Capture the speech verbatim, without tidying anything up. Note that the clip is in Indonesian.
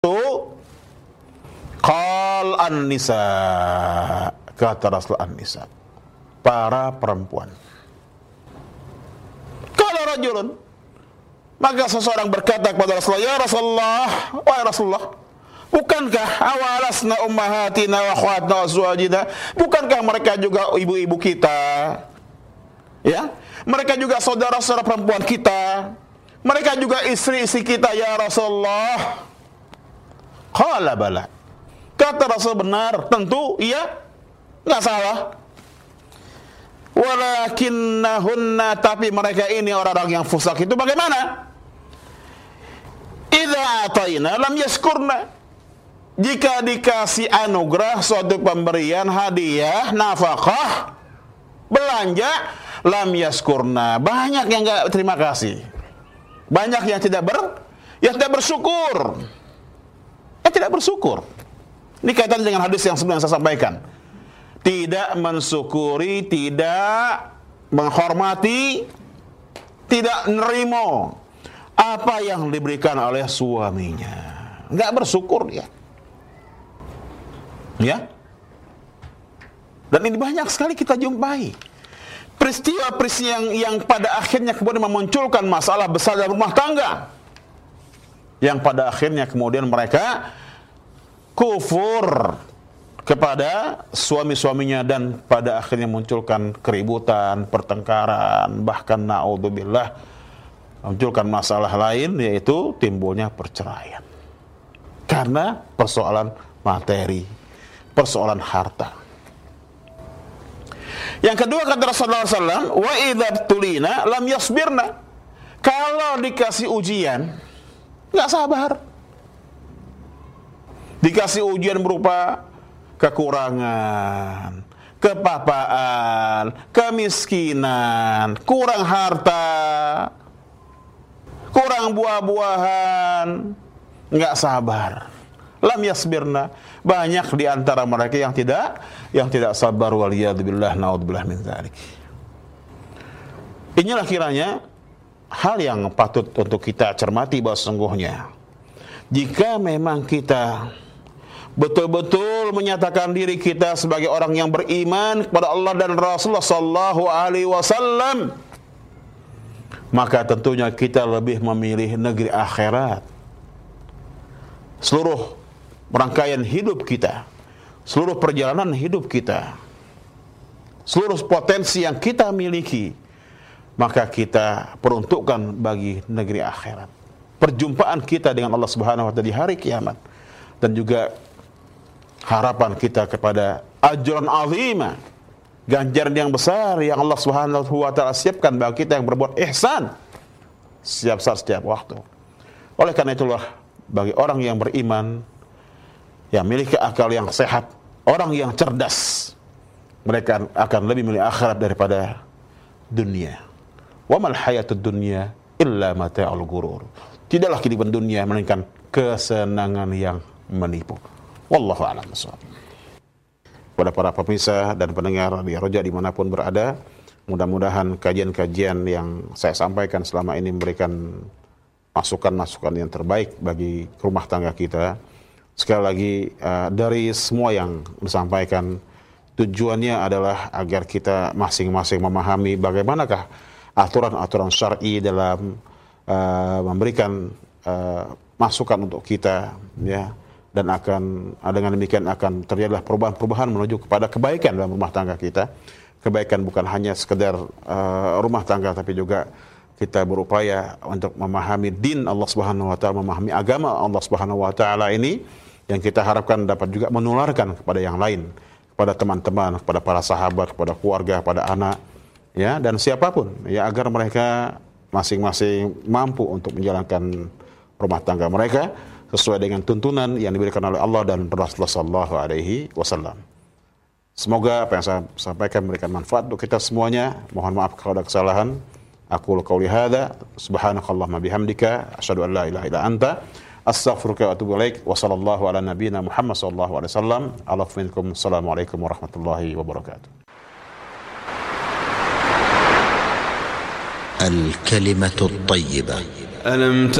Qal an-nisa, kata Rasul, an-nisa, para perempuan. Qala rajulun, maka seseorang berkata kepada Rasulullah, ya Rasulullah, wahai Rasulullah, bukankah awalasna ummahatina wa akhwatna wa azwajina, bukankah mereka juga ibu-ibu kita, ya, mereka juga saudara-saudara perempuan kita, mereka juga istri-istri kita, ya Rasulullah? Qala bala, kata Rasul, benar, tentu, iya, nggak salah. Walakinnahunna, tapi mereka ini orang-orang yang fusak itu bagaimana? Idza ataina lam yaskurna, jika dikasih anugerah, suatu pemberian, hadiah, nafkah, belanja, lam yaskurna, banyak yang enggak terima kasih, banyak yang tidak ber yang tidak bersyukur, yang tidak bersyukur. Ini kaitan dengan hadis yang sebelumnya saya sampaikan. Tidak mensyukuri, tidak menghormati, tidak nerimo apa yang diberikan oleh suaminya, enggak bersyukur dia. Ya. Dan ini banyak sekali kita jumpai. Peristiwa-peristiwa yang, yang pada akhirnya kemudian memunculkan masalah besar dalam rumah tangga, yang pada akhirnya kemudian mereka kufur kepada suami-suaminya dan pada akhirnya munculkan keributan, pertengkaran, bahkan naudzubillah munculkan masalah lain, yaitu timbulnya perceraian karena persoalan materi, persoalan harta. Yang kedua, kata Rasulullah sallallahu alaihi wasallam, wa idza tulina lam yasbirna, kalau dikasih ujian nggak sabar. Dikasih ujian berupa kekurangan, kepapaan, kemiskinan, kurang harta, kurang buah-buahan, nggak sabar. Lam yasbirna, banyak di antara mereka yang tidak yang tidak sabar, waliyadzubillah, naudzubillah min dzalik. Inilah kiranya hal yang patut untuk kita cermati, bahwa sesungguhnya jika memang kita betul-betul menyatakan diri kita sebagai orang yang beriman kepada Allah dan Rasulullah sallallahu alaihi wasallam, maka tentunya kita lebih memilih negeri akhirat. Seluruh rangkaian hidup kita, seluruh perjalanan hidup kita, seluruh potensi yang kita miliki, maka kita peruntukkan bagi negeri akhirat. Perjumpaan kita dengan Allah Subhanahu wa taala di hari kiamat, dan juga harapan kita kepada ajran azima, ganjaran yang besar yang Allah Subhanahu wa taala siapkan bagi kita yang berbuat ihsan setiap saat, setiap waktu. Oleh karena itulah, bagi orang yang beriman, yang memiliki akal yang sehat, orang yang cerdas, mereka akan lebih memilih akhirat daripada dunia. Wa mal hayatud dunya illa mata'ul ghurur. Tidaklah kehidupan dunia melainkan kesenangan yang menipu. Wallahu a'lam bishawab. Kepada para pemirsa dan pendengar di Roja dimanapun berada, mudah-mudahan kajian-kajian yang saya sampaikan selama ini memberikan masukan-masukan yang terbaik bagi rumah tangga kita. Sekali lagi, uh, dari semua yang disampaikan, tujuannya adalah agar kita masing-masing memahami bagaimanakah aturan-aturan syar'i dalam uh, memberikan uh, masukan untuk kita, ya. Dan akan dengan demikian akan terjadilah perubahan-perubahan menuju kepada kebaikan dalam rumah tangga kita. Kebaikan bukan hanya sekedar uh, rumah tangga, tapi juga kita berupaya untuk memahami din Allah Subhanahu wa taala, memahami agama Allah Subhanahu wa taala ini, yang kita harapkan dapat juga menularkan kepada yang lain, kepada teman-teman, kepada para sahabat, kepada keluarga, kepada anak, ya, dan siapapun, ya, agar mereka masing-masing mampu untuk menjalankan rumah tangga mereka sesuai dengan tuntunan yang diberikan oleh Allah dan Rasulullah sallallahu alaihi wasallam. Semoga apa yang saya sampaikan memberikan manfaat untuk kita semuanya. Mohon maaf kalau ada kesalahan. Aku qauli hadza, subhanakallahumma bihamdika, asyhadu an la ilaha illa anta, astaghfiruka wa atubu ilaik. Wa sallallahu ala nabiyyina Muhammad sallallahu alaihi wasallam. Alaikum assalamualaikum warahmatullahi wabarakatuh. الكلمة الطيبة. ألم